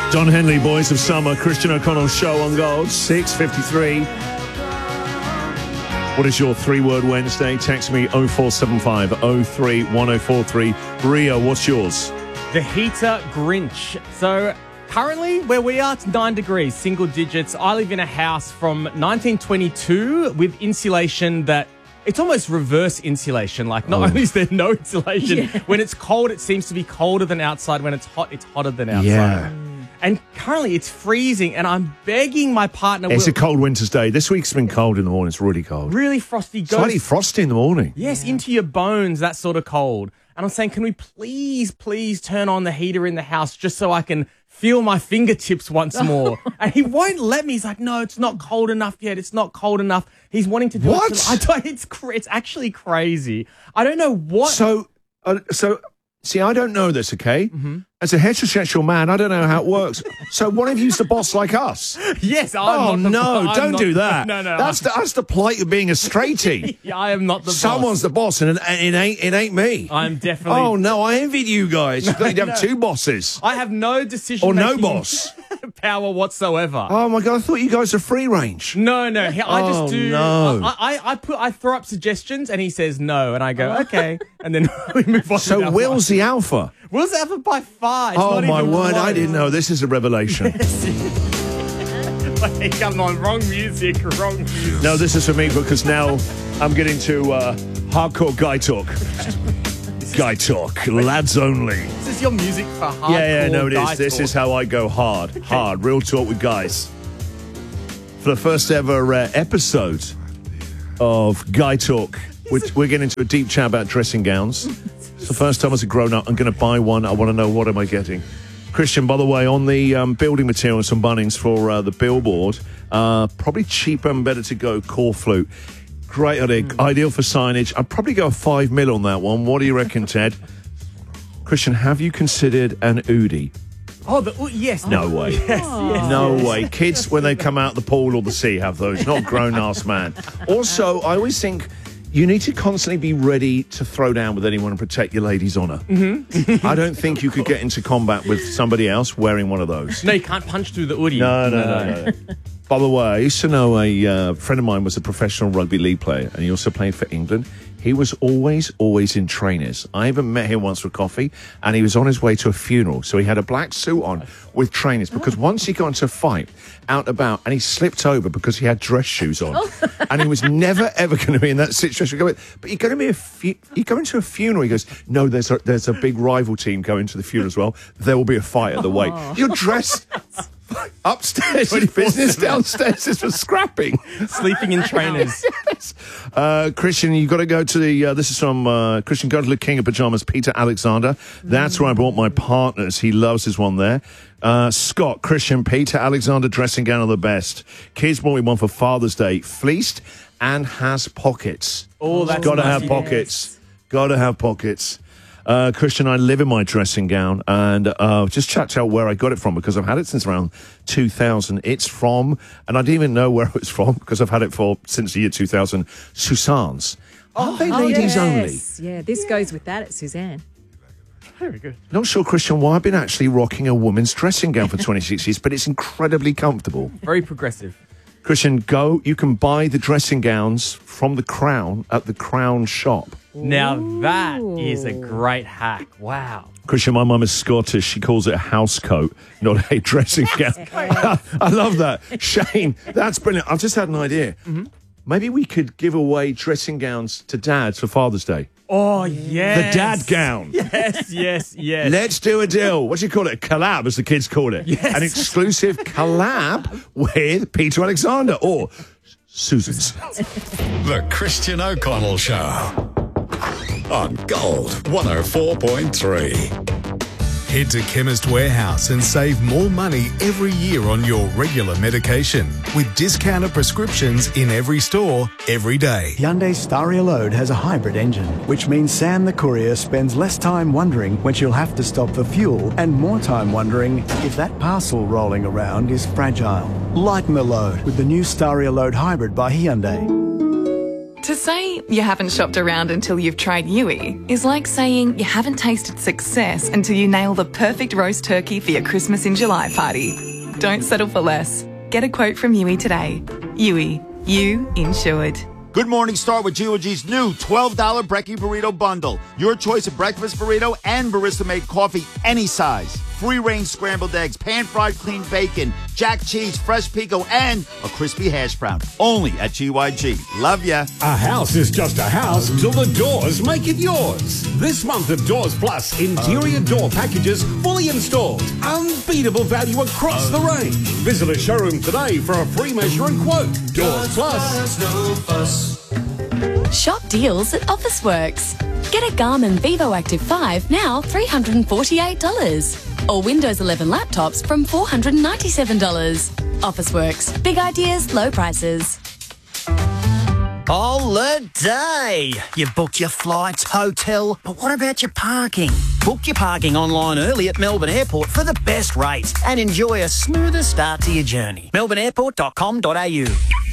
Don Henley, Boys of Summer, Christian O'Connell Show on Gold, 6:53. What is your three-word Wednesday? Text me 0475 03 1043. Rio, what's yours? The heater Grinch. So currently where we are, it's 9 degrees, single digits. I live in a house from 1922 with insulation that it's almost reverse insulation. Like not only is there no insulation, when it's cold, it seems to be colder than outside. When it's hot, it's hotter than outside. Yeah. And currently it's freezing and I'm begging my partner. It's a cold winter's day. This week's been cold in the morning. It's really cold. Really frosty. Slightly frosty in the morning. Yes, into your bones, that sort of cold. And I'm saying, can we please turn on the heater in the house just so I can feel my fingertips once more? And he won't let me. He's like, no, it's not cold enough yet. It's not cold enough. He's wanting to do what? it. It's actually crazy. I don't know what. So, see, I don't know this, okay? Mm-hmm. As a heterosexual man, I don't know how it works. So one of you's the boss like us? Yes, don't do that. No. That's the plight of being a straightie. Yeah, I am not the boss. Someone's the boss, and it ain't me. I'm definitely. Oh no, I envied you guys. You'd have two bosses. I have no decision or no boss power whatsoever. Oh my god, I thought you guys are free range. No. I just do. No. I throw up suggestions, and he says no, and I go okay, and then we move on. So Will's the alpha. Will's the alpha by far. It's oh my word! close. I didn't know. This is a revelation. Hey, come on, wrong music. No, this is for me because now I'm getting to hardcore guy talk. Guy talk, lads only. This is your music for hardcore. Yeah, no, it is. This talk. is how I go hard, real talk with guys. For the first ever episode of Guy Talk, we're getting into a deep chat about dressing gowns. It's the first time as a grown-up I'm going to buy one. I want to know what am I getting. Christian, by the way, on the building materials and Bunnings for the billboard, probably cheaper and better to go core flute. Great idea. Ideal for signage. I'd probably go 5 mil on that one. What do you reckon, Ted? Christian, have you considered an Udi? Oh, yes. No way. Yes. No way. Kids, when they come out the pool or the sea, have those. Not grown-ass man. Also, I always think you need to constantly be ready to throw down with anyone and protect your lady's honour. Mm-hmm. I don't think you could get into combat with somebody else wearing one of those. No, you can't punch through the Udi. No. By the way, I used to know a friend of mine was a professional rugby league player, and he also played for England. He was always in trainers. I even met him once for coffee, and he was on his way to a funeral. So he had a black suit on with trainers, because once he got into a fight out and about, and he slipped over because he had dress shoes on, and he was never ever going to be in that situation. But you're going to be you go into a funeral. He goes, no, there's a big rival team going to the funeral as well. There will be a fight at the wake. You're dressed. Upstairs is business, downstairs is for scrapping. Sleeping in trainers. Yes. Christian, you've got to go to the, this is from Christian, go to the King of Pajamas, Peter Alexander. That's where I bought my partners. He loves his one there. Scott, Christian, Peter Alexander dressing gown are the best. Kids bought me one for Father's Day. Fleeced and has pockets. Oh, that's got to nice. have pockets. Got to have pockets. Christian, I live in my dressing gown, and just checked out where I got it from, because I've had it since around 2000. It's from, and I didn't even know where it was from, because I've had it since the year 2000, Suzanne's. Aren't they ladies only? Yeah, this goes with that at Suzanne. Very good. Not sure, Christian, why I've been actually rocking a woman's dressing gown for 26 years, but it's incredibly comfortable. Very progressive. Christian, you can buy the dressing gowns from the Crown at the Crown shop. Now that is a great hack. Wow. Christian, my mum is Scottish. She calls it a house coat, not a dressing gown. I love that. Shane, that's brilliant. I've just had an idea. Mm-hmm. Maybe we could give away dressing gowns to dads for Father's Day. Oh, yes. The dad gown. Yes. Let's do a deal. What do you call it? A collab, as the kids call it. Yes. An exclusive collab with Peter Alexander or Susan's. The Christian O'Connell Show on Gold 104.3. Head to Chemist Warehouse and save more money every year on your regular medication with discounted prescriptions in every store, every day. Hyundai Staria Load has a hybrid engine, which means Sam the courier spends less time wondering when she'll have to stop for fuel and more time wondering if that parcel rolling around is fragile. Lighten the load with the new Staria Load Hybrid by Hyundai. To say you haven't shopped around until you've tried Yui is like saying you haven't tasted success until you nail the perfect roast turkey for your Christmas in July party. Don't settle for less. Get a quote from Yui today. Yui, you insured. Good morning, start with G.O.G's new $12 Brekkie Burrito Bundle. Your choice of breakfast burrito and barista-made coffee, any size. Free-range scrambled eggs, pan-fried clean bacon, jack cheese, fresh pico, and a crispy hash brown. Only at GYG. Love ya. A house is just a house till the doors make it yours. This month of Doors Plus interior door packages fully installed. Unbeatable value across the range. Visit a showroom today for a free measure and quote. Doors Plus. Shop deals at Officeworks. Get a Garmin Vivo Active 5 now $348. Or Windows 11 laptops from $497. Officeworks. Big ideas, low prices. Holiday! You've booked your flights, hotel, but what about your parking? Book your parking online early at Melbourne Airport for the best rates and enjoy a smoother start to your journey. melbourneairport.com.au.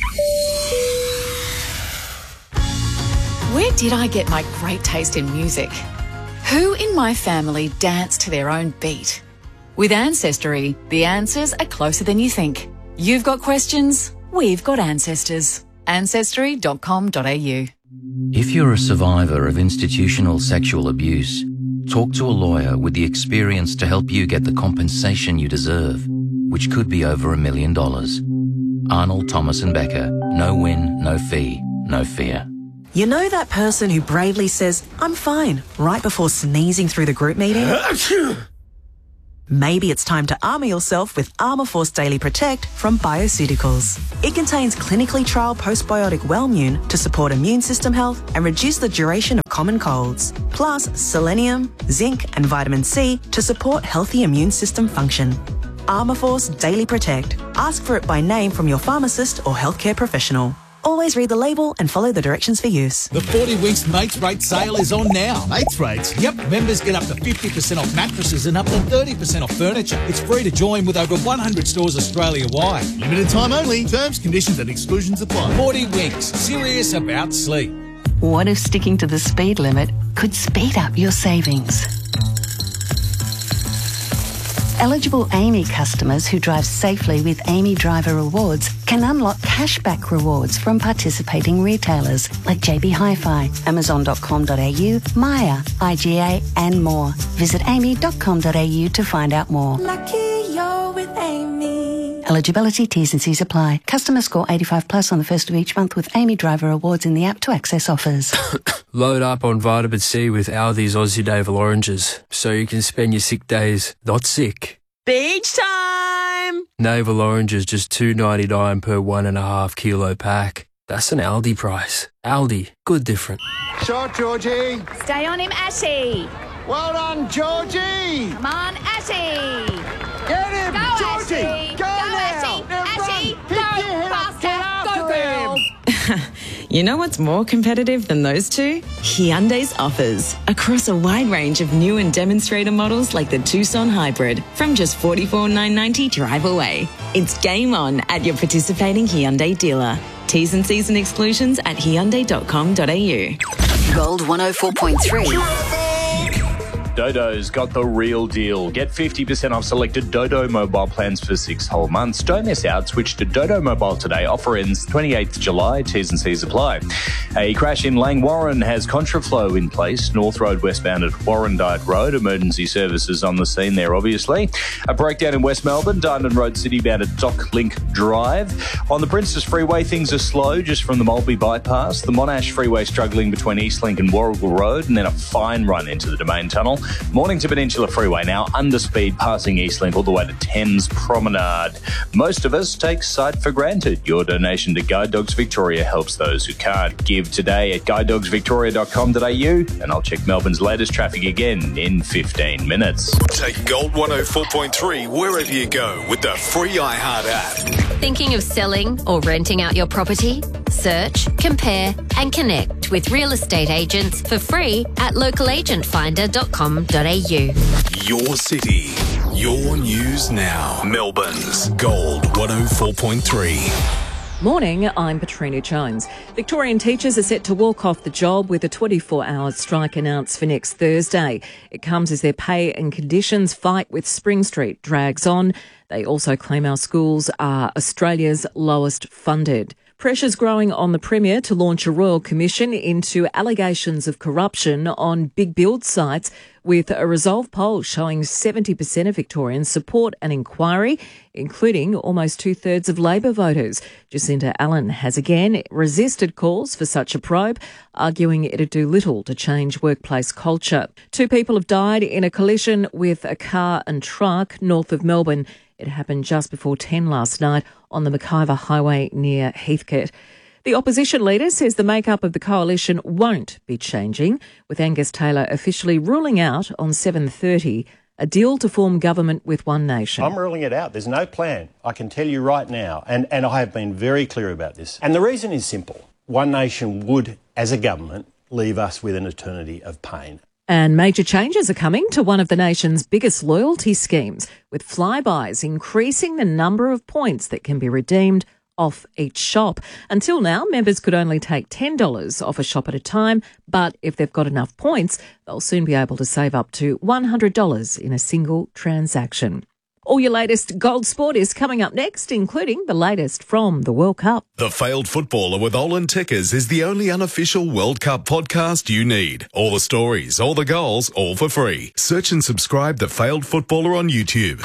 Where did I get my great taste in music? Who in my family danced to their own beat? With Ancestry, the answers are closer than you think. You've got questions, we've got ancestors. Ancestry.com.au. If you're a survivor of institutional sexual abuse, talk to a lawyer with the experience to help you get the compensation you deserve, which could be over $1 million. Arnold, Thomas and Becker. No win, no fee, no fear. You know that person who bravely says, "I'm fine," right before sneezing through the group meeting? Maybe it's time to armour yourself with Armour Force Daily Protect from Bioceuticals. It contains clinically trialled postbiotic Wellmune to support immune system health and reduce the duration of common colds. Plus selenium, zinc and vitamin C to support healthy immune system function. Armour Force Daily Protect. Ask for it by name from your pharmacist or healthcare professional. Always read the label and follow the directions for use. The 40 Weeks Mates Rate sale is on now. Mates Rates? Yep. Members get up to 50% off mattresses and up to 30% off furniture. It's free to join with over 100 stores Australia-wide. Limited time only. Terms, conditions and exclusions apply. 40 Weeks. Serious about sleep. What if sticking to the speed limit could speed up your savings? Eligible AAMI customers who drive safely with AAMI Driver Rewards can unlock cashback rewards from participating retailers like JB Hi-Fi, Amazon.com.au, Maya, IGA and more. Visit aami.com.au to find out more. Lucky you're with AAMI. Eligibility, T's and C's apply. Customer score 85 plus on the first of each month with AAMI Driver Rewards in the app to access offers. Load up on vitamin C with Aldi's Aussie Navel Oranges so you can spend your sick days not sick. Beach time! Navel Oranges just $2.99 per 1.5 kilo pack. That's an Aldi price. Aldi, good different. Shot, Georgie. Stay on him, Ashy. Well done, Georgie. Come on, Ashy. Get him, go, Georgie. Ashy. Go now. Ashy. Run. Go faster. Go, girl. You know what's more competitive than those two? Hyundai's offers. Across a wide range of new and demonstrator models like the Tucson Hybrid from just $44,990 drive away. It's game on at your participating Hyundai dealer. T's and C's and exclusions at hyundai.com.au. Gold 104.3. Dodo's got the real deal. Get 50% off selected Dodo mobile plans for 6 whole months. Don't miss out. Switch to Dodo Mobile today. Offer ends 28th July. T's and C's apply. A crash in Langwarrin has contraflow in place. North Road westbound at Warrandyte Road. Emergency services on the scene there, obviously. A breakdown in West Melbourne. Diamond Road City bound at Docklink Drive. On the Princess Freeway, things are slow just from the Mulby bypass. The Monash Freeway struggling between Eastlink and Warrigal Road, and then a fine run into the Domain Tunnel. Mornington Peninsula Freeway now under speed passing Eastlink all the way to Thames Promenade. Most of us take sight for granted. Your donation to Guide Dogs Victoria helps those who can't. Give today at guidedogsvictoria.com.au and I'll check Melbourne's latest traffic again in 15 minutes. Take Gold 104.3 wherever you go with the free iHeart app. Thinking of selling or renting out your property? Search, compare and connect with real estate agents for free at localagentfinder.com.au. Your city, your news now. Melbourne's Gold 104.3. Morning, I'm Patrina Jones. Victorian teachers are set to walk off the job with a 24-hour strike announced for next Thursday. It comes as their pay and conditions fight with Spring Street drags on. They also claim our schools are Australia's lowest funded. Pressure's growing on the Premier to launch a royal commission into allegations of corruption on big build sites, with a Resolve poll showing 70% of Victorians support an inquiry, including almost two-thirds of Labor voters. Jacinta Allen has again resisted calls for such a probe, arguing it'd do little to change workplace culture. 2 people have died in a collision with a car and truck north of Melbourne. It happened just before 10 last night on the McIver Highway near Heathcote. The opposition leader says the makeup of the coalition won't be changing, with Angus Taylor officially ruling out on 7:30 a deal to form government with One Nation. I'm ruling it out. There's no plan. I can tell you right now, and I have been very clear about this. And the reason is simple. One Nation would, as a government, leave us with an eternity of pain. And major changes are coming to one of the nation's biggest loyalty schemes, with Flybuys increasing the number of points that can be redeemed off each shop. Until now, members could only take $10 off a shop at a time, but if they've got enough points, they'll soon be able to save up to $100 in a single transaction. All your latest Gold Sport is coming up next, including the latest from the World Cup. The Failed Footballer with Olin Tickers is the only unofficial World Cup podcast you need. All the stories, all the goals, all for free. Search and subscribe The Failed Footballer on YouTube.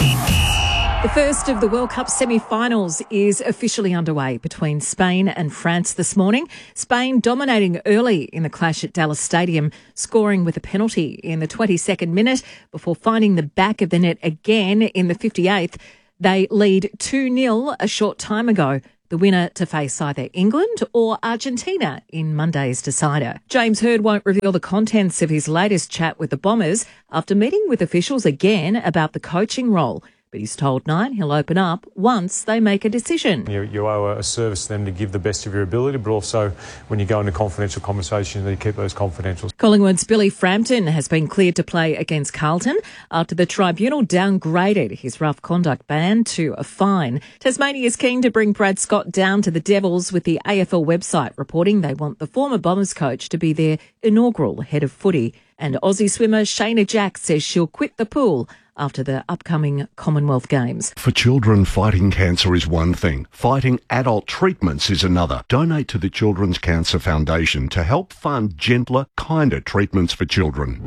The first of the World Cup semi-finals is officially underway between Spain and France this morning. Spain dominating early in the clash at Dallas Stadium, scoring with a penalty in the 22nd minute before finding the back of the net again in the 58th. They lead 2-0 a short time ago. The winner to face either England or Argentina in Monday's decider. James Hird won't reveal the contents of his latest chat with the Bombers after meeting with officials again about the coaching role. But he's told Nine he'll open up once they make a decision. You owe a service to them to give the best of your ability, but also when you go into confidential conversations, you need to keep those confidential. Collingwood's Billy Frampton has been cleared to play against Carlton after the tribunal downgraded his rough conduct ban to a fine. Tasmania is keen to bring Brad Scott down to the Devils, with the AFL website reporting they want the former Bombers coach to be their inaugural head of footy. And Aussie swimmer Shayna Jack says she'll quit the pool after the upcoming Commonwealth Games. For children, fighting cancer is one thing. Fighting adult treatments is another. Donate to the Children's Cancer Foundation to help fund gentler, kinder treatments for children.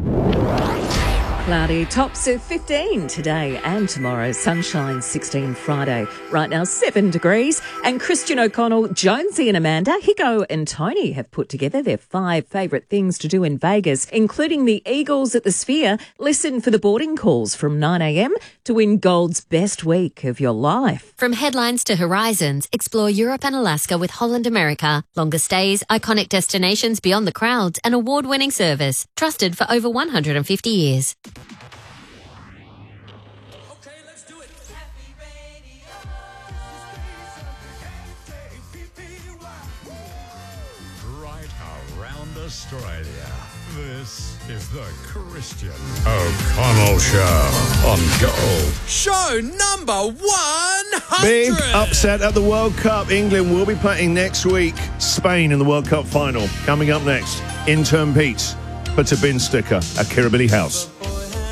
Cloudy, tops of 15 today and tomorrow. Sunshine 16 Friday. Right now 7 degrees. And Christian O'Connell, Jonesy and Amanda, Hiko and Tony have put together their 5 favourite things to do in Vegas, including the Eagles at the Sphere. Listen for the boarding calls from 9 a.m. to win Gold's best week of your life. From headlines to horizons, explore Europe and Alaska with Holland America. Longer stays, iconic destinations beyond the crowds, and award-winning service. Trusted for over 150 years. Australia. This is the Christian O'Connell Show on Gold. Show number 100. Big upset at the World Cup. England will be playing next week. Spain in the World Cup final. Coming up next, intern Pete puts a bin sticker at Kirribilli House.